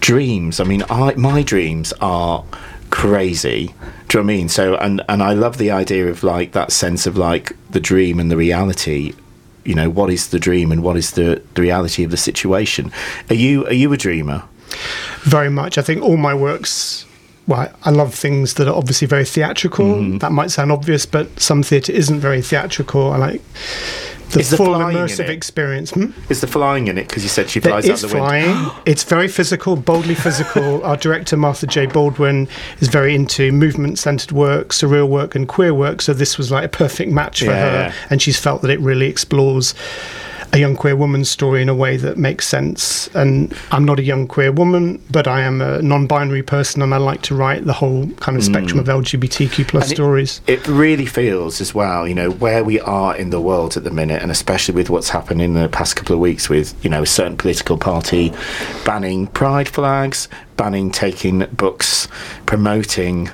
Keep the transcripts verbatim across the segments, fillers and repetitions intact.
dreams. I mean, I, my dreams are crazy. Do you know what I mean? So, and, and I love the idea of like that sense of like the dream and the reality. You know, what is the dream and what is the, the reality of the situation? Are you are you a dreamer? Very much. I think all my works, well, I love things that are obviously very theatrical. Mm. That might sound obvious, but some theatre isn't very theatrical. I like the is the full immersive experience. Hmm? Is the flying in it? Because you said she there flies out the flying. window. It's very physical, boldly physical. Our director, Martha J. Baldwin, is very into movement-centred work, surreal work and queer work, so this was like a perfect match for yeah, her, yeah. and she's felt that it really explores a young queer woman's story in a way that makes sense. And I'm not a young queer woman, but I am a non-binary person, and I like to write the whole kind of spectrum mm. of L G B T Q plus stories. It, it really feels as well, you know, where we are in the world at the minute, and especially with what's happened in the past couple of weeks with, you know, a certain political party banning pride flags, banning taking books, promoting,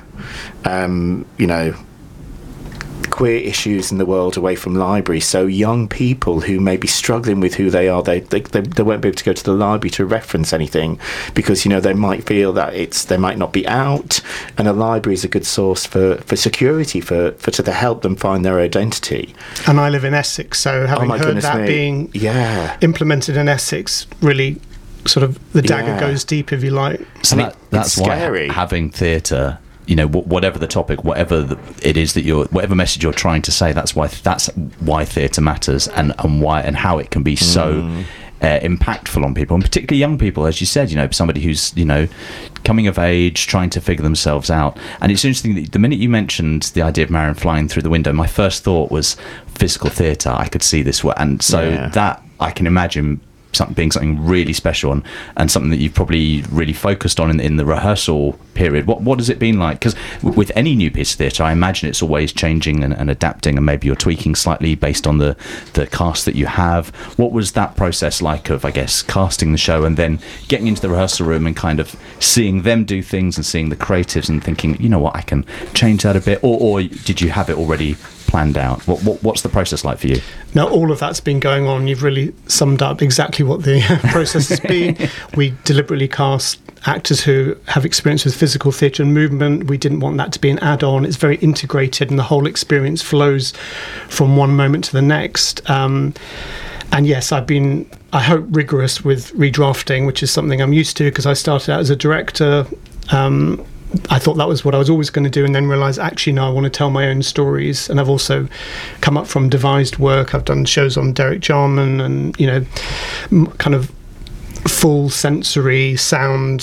um, you know, queer issues in the world away from libraries. So young people who may be struggling with who they are, they, they they they won't be able to go to the library to reference anything because, you know, they might feel that it's they might not be out, and a library is a good source for, for security, for, for to help them find their identity. And I live in Essex, so having oh heard that me. being yeah. implemented in Essex, really sort of the dagger yeah. goes deep, if you like. So that, that's why scary. having theatre, you know, whatever the topic, whatever the, it is that you're, whatever message you're trying to say, that's why that's why theatre matters, and, and why and how it can be so mm. uh, impactful on people, and particularly young people, as you said. You know, somebody who's, you know, coming of age, trying to figure themselves out. And it's interesting that the minute you mentioned the idea of Marion flying through the window, my first thought was physical theatre. I could see this, and so yeah. that I can imagine. Something being something really special, and, and something that you've probably really focused on in, in the rehearsal period. What what has it been like? Because w- with any new piece of theatre, I imagine it's always changing and, and adapting, and maybe you're tweaking slightly based on the, the cast that you have. What was that process like of, I guess, casting the show and then getting into the rehearsal room and kind of seeing them do things and seeing the creatives and thinking, you know what, I can change that a bit? Or, or did you have it already planned out? What, what what's the process like for you? Now, all of that's been going on. You've really summed up exactly what the process has been. We deliberately cast actors who have experience with physical theatre and movement. We didn't want that to be an add-on. It's very integrated, and the whole experience flows from one moment to the next. Um, and yes, I've been, I hope, rigorous with redrafting, which is something I'm used to because I started out as a director. Um, I thought that was what I was always going to do, and then realised actually no, I want to tell my own stories. And I've also come up from devised work. I've done shows on Derek Jarman and, you know, m- kind of full sensory sound,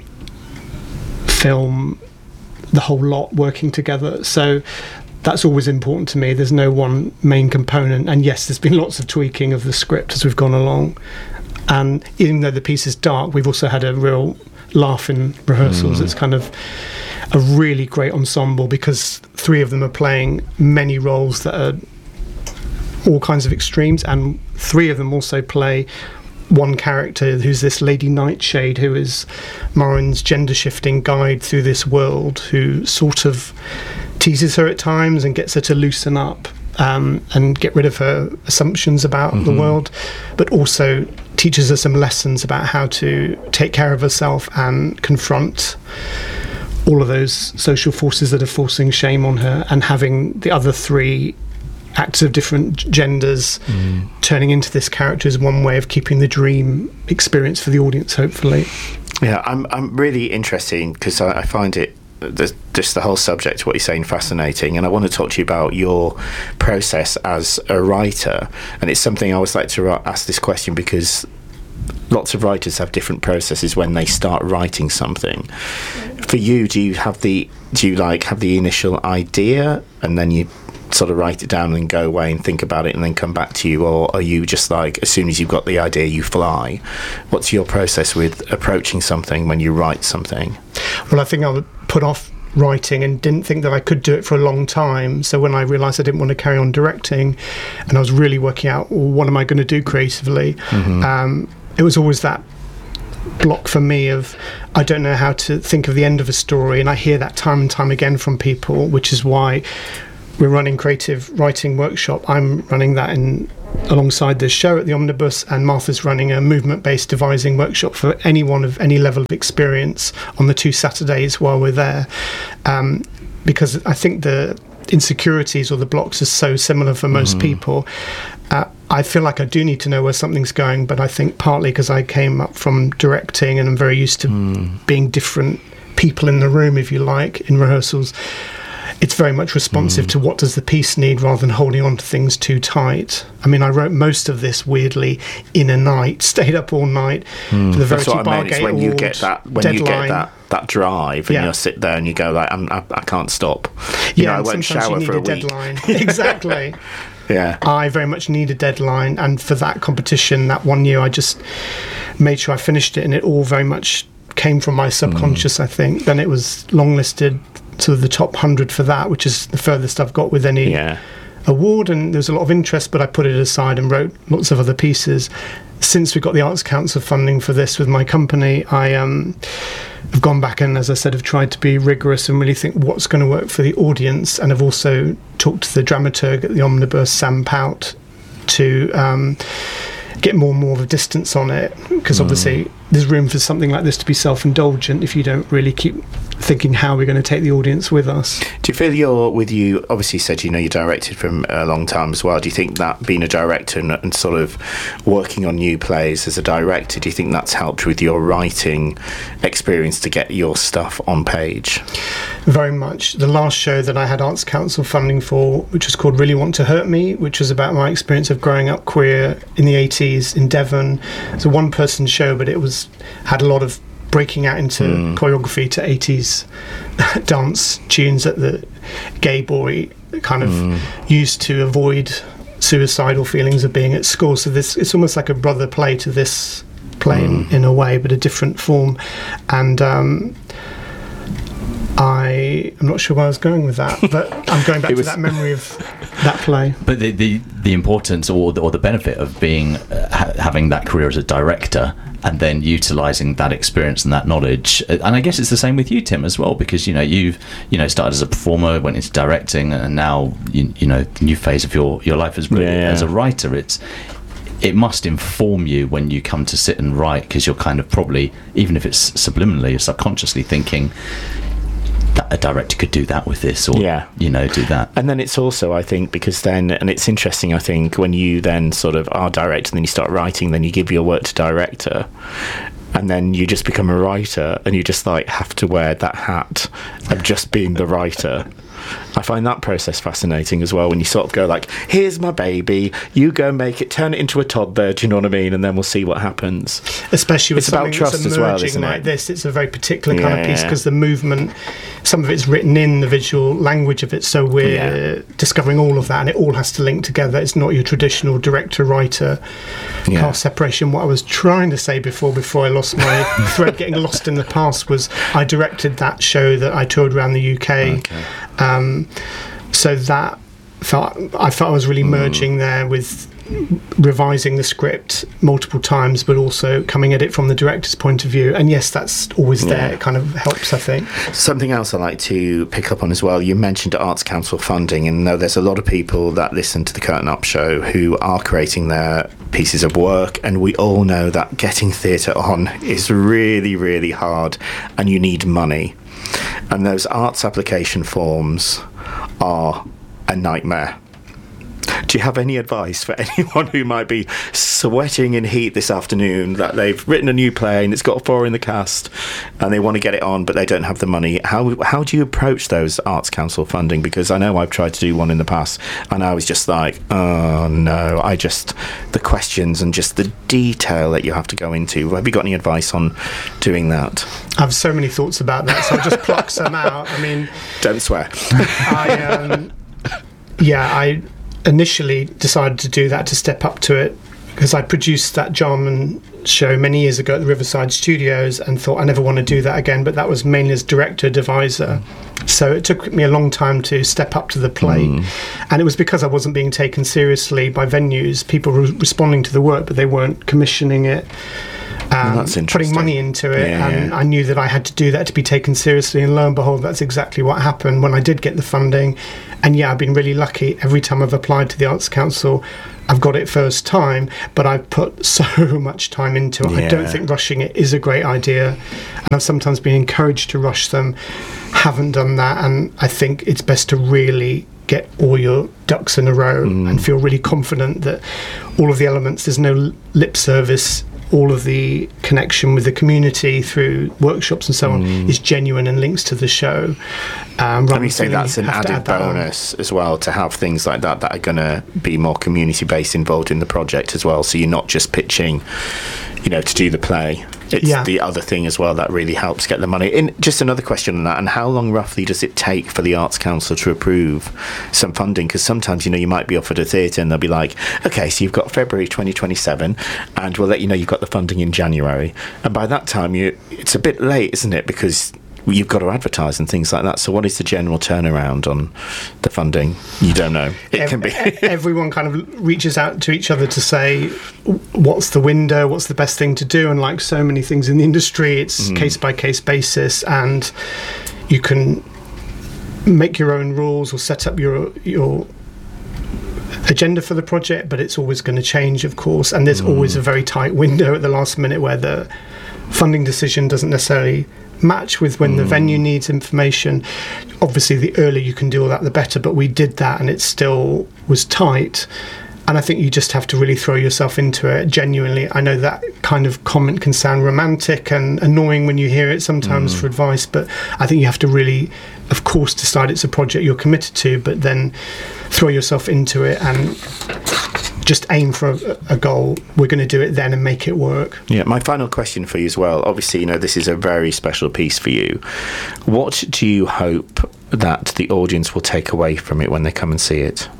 film, the whole lot working together. So that's always important to me. There's no one main component. And yes, there's been lots of tweaking of the script as we've gone along. And even though the piece is dark, we've also had a real laugh in rehearsals. Mm. It's kind of a really great ensemble because three of them are playing many roles that are all kinds of extremes, and three of them also play one character who's this Lady Nightshade, who is Maureen's gender-shifting guide through this world, who sort of teases her at times and gets her to loosen up um, and get rid of her assumptions about mm-hmm. the world, but also teaches her some lessons about how to take care of herself and confront all of those social forces that are forcing shame on her, and having the other three actors of different genders mm. turning into this character is one way of keeping the dream experience for the audience, hopefully. Yeah, I'm I'm really interested because I, I find it the, just the whole subject, what you're saying, fascinating, and I want to talk to you about your process as a writer. And it's something I always like to ra- ask this question because lots of writers have different processes when they start writing something. For you, do you have the do you like have the initial idea and then you sort of write it down and go away and think about it and then come back to you, or are you just like, as soon as you've got the idea, you fly? What's your process with approaching something when you write something? Well, I think I would put off writing and didn't think that I could do it for a long time. So when I realised I didn't want to carry on directing and I was really working out, well, what am I going to do creatively? Mm-hmm. Um, it was always that block for me of, I don't know how to think of the end of a story. And I hear that time and time again from people, which is why we're running Creative Writing Workshop. I'm running that in alongside this show at the Omnibus, and Martha's running a movement-based devising workshop for anyone of any level of experience on the two Saturdays while we're there, um, because I think the insecurities or the blocks are so similar for most mm. people. Uh, I feel like I do need to know where something's going, but I think partly because I came up from directing and I'm very used to mm. being different people in the room, if you like, in rehearsals. It's very much responsive mm. to what does the piece need rather than holding on to things too tight. I mean, I wrote most of this weirdly in a night, stayed up all night mm. for the That's Verity what I mean. It's when you get that when deadline. you get that that drive and yeah. you sit there and you go like, I'm, I, I can't stop. You yeah, know, I won't shower you for a, a week. Deadline. Exactly. Yeah. I very much need a deadline, and for that competition, that one year, I just made sure I finished it, and it all very much came from my subconscious. Mm. I think. Then it was longlisted to the top hundred for that, which is the furthest I've got with any yeah. award, and there was a lot of interest, but I put it aside and wrote lots of other pieces. Since we got the Arts Council funding for this with my company, I um, have gone back and, as I said, have tried to be rigorous and really think what's going to work for the audience, and I've also talked to the dramaturg at the Omnibus, Sam Pout, to um, get more and more of a distance on it, because mm. obviously there's room for something like this to be self-indulgent if you don't really keep thinking how we're going to take the audience with us. Do you feel you're with you obviously you said you know you directed from a long time as well, do you think that being a director and, and sort of working on new plays as a director, do you think that's helped with your writing experience to get your stuff on page? Very much. The last show that I had Arts Council funding for, which was called Really Want to Hurt Me, which was about my experience of growing up queer in the eighties in Devon. It's a one person show, but it was had a lot of breaking out into mm. choreography to eighties dance tunes that the gay boy kind of mm. used to avoid suicidal feelings of being at school. So this it's almost like a brother play to this play mm. in, in a way, but a different form. And um, I am not sure where I was going with that, but I'm going back to that memory of that play. But the the, the importance or the, or the benefit of being uh, ha- having that career as a director and then utilising that experience and that knowledge, and I guess it's the same with you, Tim, as well, because you know you've you know started as a performer, went into directing, and now you, you know the new phase of your, your life as really, yeah, yeah. as a writer. It's it must inform you when you come to sit and write, because you're kind of probably, even if it's subliminally or subconsciously thinking, a director could do that with this, or yeah. you know do that. And then it's also, I think, because then, and it's interesting, I think, when you then sort of are director and then you start writing, then you give your work to director, and then you just become a writer, and you just like have to wear that hat of just being the writer. I find that process fascinating as well, when you sort of go like, here's my baby, you go make it, turn it into a toddler, do you know what I mean, and then we'll see what happens. Especially with it's something about trust that's as well, isn't like it? this, it's a very particular kind yeah, of piece, because yeah. the movement, some of it's written in the visual language of it, so we're yeah. discovering all of that, and it all has to link together. It's not your traditional director-writer yeah. cast separation. What I was trying to say before before I lost my thread, getting lost in the past, was I directed that show that I toured around the U K. Okay. Um, so that felt I felt I was really merging mm. there with revising the script multiple times, but also coming at it from the director's point of view. And yes, that's always there. Yeah. It kind of helps, I think. Something else I like to pick up on as well, you mentioned Arts Council funding, and know there's a lot of people that listen to the Curtain Up show who are creating their pieces of work, and we all know that getting theatre on is really, really hard, and you need money. And those arts application forms are a nightmare. Do you have any advice for anyone who might be sweating in heat this afternoon, that they've written a new play and it's got four in the cast and they want to get it on but they don't have the money? How how do you approach those Arts Council funding? Because I know I've tried to do one in the past and I was just like, oh no, I just, the questions and just the detail that you have to go into. Have you got any advice on doing that? I have so many thoughts about that, so I'll just pluck some out. I mean... Don't swear. I, um, yeah, I... initially decided to do that, to step up to it, because I produced that Jarman show many years ago at the Riverside Studios and thought I never want to do that again, but that was mainly as director, deviser. So it took me a long time to step up to the plate. Mm. And it was because I wasn't being taken seriously by venues. People were responding to the work, but they weren't commissioning it. um, that's interesting. putting money into it, Yeah, and yeah. I knew that I had to do that to be taken seriously, and lo and behold, that's exactly what happened when I did get the funding. And yeah, I've been really lucky. Every time I've applied to the Arts Council, I've got it first time, but I've put so much time into it. Yeah. I don't think rushing it is a great idea, and I've sometimes been encouraged to rush them, haven't done that, and I think it's best to really get all your ducks in a row Mm. and feel really confident that all of the elements, there's no lip service, all of the connection with the community through workshops and so on is genuine and links to the show. Um, Let rather me than say feeling that's you an have to added add that on. bonus as well, to have things like that that are going to be more community based involved in the project as well. So you're not just pitching, you know, to do the play. It's Yeah. the other thing as well that really helps get the money. And just another question on that, and how long roughly does it take for the Arts Council to approve some funding? Because sometimes, you know, you might be offered a theatre and they'll be like, okay, so you've got February twenty twenty-seven and we'll let you know you've got the funding in January. And by that time, you it's a bit late, isn't it? Because you've got to advertise and things like that. So what is the general turnaround on the funding? You don't know. It Ev- can be. e- everyone kind of reaches out to each other to say what's the window, what's the best thing to do, and like so many things in the industry, it's case by case basis, and you can make your own rules or set up your your agenda for the project, but it's always going to change, of course, and there's always a very tight window at the last minute where the funding decision doesn't necessarily match with when the venue needs information. Obviously, the earlier you can do all that, the better, but we did that and it still was tight. And I think you just have to really throw yourself into it genuinely. I know that kind of comment can sound romantic and annoying when you hear it sometimes for advice, but I think you have to really, of course, decide it's a project you're committed to, but then throw yourself into it and just aim for a, a goal. We're going to do it then and make it work. Yeah, my final question for you as well. Obviously, you know, this is a very special piece for you. What do you hope that the audience will take away from it when they come and see it?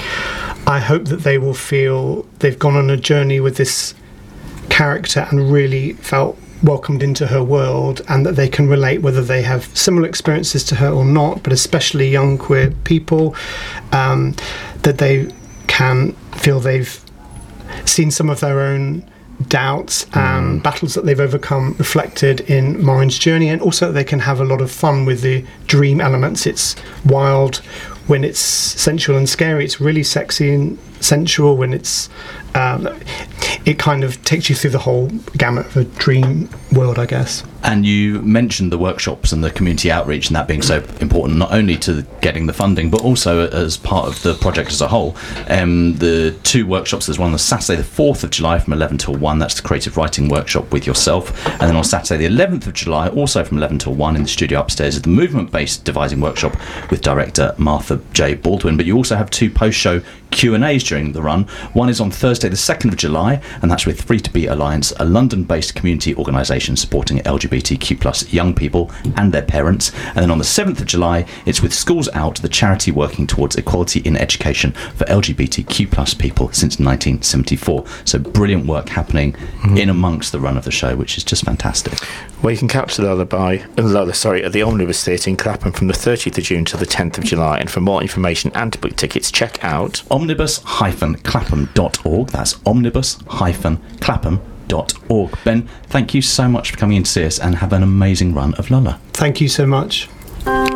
I hope that they will feel they've gone on a journey with this character and really felt welcomed into her world, and that they can relate, whether they have similar experiences to her or not, but especially young queer people, um, that they can feel they've seen some of their own doubts and mm. battles that they've overcome reflected in Maureen's journey, and also that they can have a lot of fun with the dream elements. It's wild when it's sensual and scary. It's really sexy and sensual when it's um, it kind of takes you through the whole gamut of a dream world, I guess. And you mentioned the workshops and the community outreach and that being so important, not only to getting the funding, but also as part of the project as a whole. Um, the two workshops, there's one on Saturday the fourth of July from eleven till one, that's the creative writing workshop with yourself. And then on Saturday the eleventh of July, also from eleven till one in the studio upstairs, is the movement-based devising workshop with director Martha J. Baldwin. But you also have two post-show Q and A's during the run. One is on Thursday the second of July, and that's with Free to Be Alliance, a London-based community organisation supporting L G B T Q plus young people and their parents. And then on the seventh of July, it's with Schools Out, the charity working towards equality in education for L G B T Q plus people since nineteen seventy-four. So brilliant work happening mm-hmm. in amongst the run of the show, which is just fantastic. Well, you can catch the Lullaby, uh, Lulla, sorry, at the Omnibus Theatre in Clapham from the thirtieth of June to the tenth of July. And for more information and to book tickets, check out omnibus dash clapham dot org. That's omnibus dash clapham dot org. Ben, thank you so much for coming in to see us, and have an amazing run of Lulla. Thank you so much.